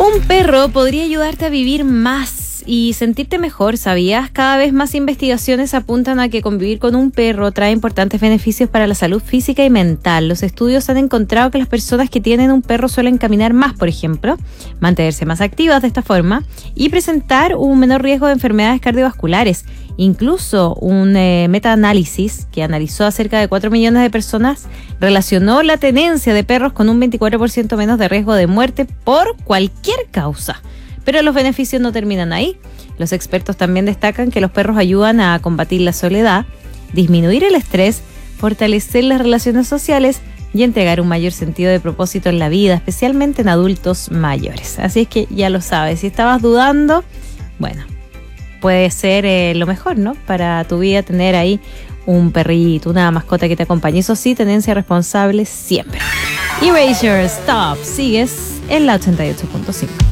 Un perro podría ayudarte a vivir más y sentirte mejor, ¿sabías? Cada vez más investigaciones apuntan a que convivir con un perro trae importantes beneficios para la salud física y mental. Los estudios han encontrado que las personas que tienen un perro suelen caminar más, por ejemplo, mantenerse más activas de esta forma y presentar un menor riesgo de enfermedades cardiovasculares. Incluso un metaanálisis que analizó a cerca de 4 millones de personas relacionó la tenencia de perros con un 24% menos de riesgo de muerte por cualquier causa. Pero los beneficios no terminan ahí. Los expertos también destacan que los perros ayudan a combatir la soledad, disminuir el estrés, fortalecer las relaciones sociales y entregar un mayor sentido de propósito en la vida, especialmente en adultos mayores. Así es que ya lo sabes, si estabas dudando, bueno, puede ser lo mejor, ¿no? Para tu vida tener ahí un perrito, una mascota que te acompañe. Eso sí, tenencia responsable siempre. Erasure, Stop, sigues en la 88.5.